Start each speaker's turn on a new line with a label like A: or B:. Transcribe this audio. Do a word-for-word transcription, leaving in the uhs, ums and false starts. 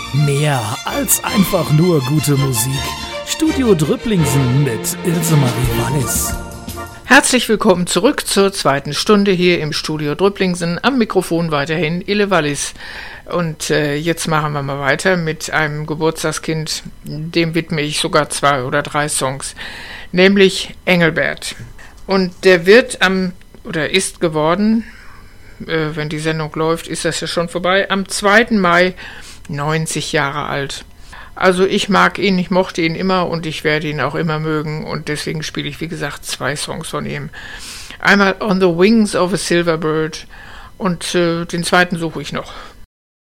A: Mehr als einfach nur gute Musik. Studio Drüpplingsen mit Ilse Marie Wallis.
B: Herzlich willkommen zurück zur zweiten Stunde hier im Studio Drüpplingsen. Am Mikrofon weiterhin Ille Wallis. Und äh, jetzt machen wir mal weiter mit einem Geburtstagskind, dem widme ich sogar zwei oder drei Songs, nämlich Engelbert. Und der wird am, oder ist geworden, äh, wenn die Sendung läuft, ist das ja schon vorbei, am zweiten Mai neunzig Jahre alt. Also ich mag ihn, ich mochte ihn immer und ich werde ihn auch immer mögen und deswegen spiele ich, wie gesagt, zwei Songs von ihm. Einmal On the Wings of a Silver Bird und äh, den zweiten suche ich noch.